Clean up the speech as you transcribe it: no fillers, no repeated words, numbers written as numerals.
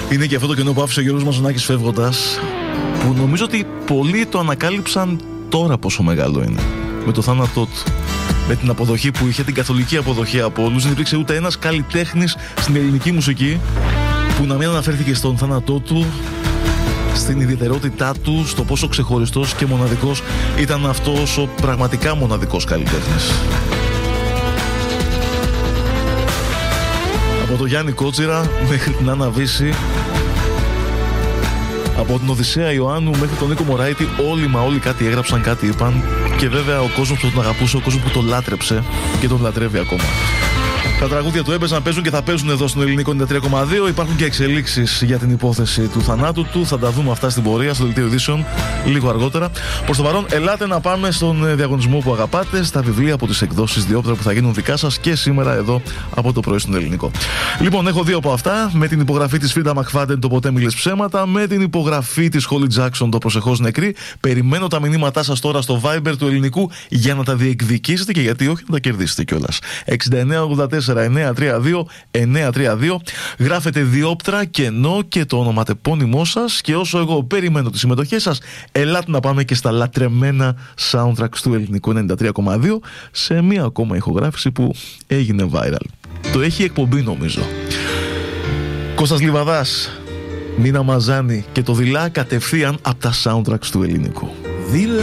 Είναι και αυτό το κενό που άφησε ο Γιώργος Μαζονάκης φεύγοντας, που νομίζω ότι πολλοί το ανακάλυψαν τώρα πόσο μεγάλο είναι. Με το θάνατό του, με την αποδοχή που είχε, την καθολική αποδοχή από όλους. Δεν υπήρξε ούτε ένας καλλιτέχνης στην ελληνική μουσική που να μην αναφέρθηκε στον θάνατό του, στην ιδιαιτερότητά του, στο πόσο ξεχωριστός και μοναδικός ήταν αυτός ο πραγματικά μοναδικός καλλιτέχνης. Από τον Γιάννη Κότσιρα μέχρι την Άννα Βύση, από την Οδυσσέα Ιωάννου μέχρι τον Νίκο Μωράητη, όλοι κάτι έγραψαν, κάτι είπαν. Και βέβαια ο κόσμος που τον αγαπούσε, ο κόσμος που τον λάτρεψε και τον λατρεύει ακόμα. Τα τραγούδια του έπαιζαν, παίζουν και θα παίζουν εδώ στον Ελληνικό 93,2. Υπάρχουν και εξελίξεις για την υπόθεση του θανάτου του. Θα τα δούμε αυτά στην πορεία, στο δελτίο ειδήσεων, λίγο αργότερα. Προς το παρόν, ελάτε να πάμε στον διαγωνισμό που αγαπάτε, στα βιβλία από τις εκδόσεις Διόπτρα που θα γίνουν δικά σας και σήμερα εδώ από το πρωί στον Ελληνικό. Λοιπόν, έχω δύο από αυτά. Με την υπογραφή της Φρίντα Μακφάντεν, το Ποτέ Μιλες Ψέματα. Με την υπογραφή της Χόλι Τζάκσον, το Προσεχώς Νεκρή. Περιμένω τα μηνύματά σας τώρα στο Viber του Ελληνικού για να τα διεκδικήσετε και γιατί όχι να τα κερδίσετε κιόλας. 6984-932-932. Γράφετε Διόπτρα, κενό και το ονοματεπώνυμό σας. Και όσο εγώ περιμένω τις συμμετοχές σας, ελάτε να πάμε και στα λατρεμένα soundtracks του Ελληνικού 93,2 σε μία ακόμα ηχογράφηση που έγινε viral. Το έχει εκπομπή νομίζω. Κώστας Λιβαδάς, Νίνα Μαζάνη και το Δειλά κατευθείαν από τα soundtracks του Ελληνικού. Δειλά.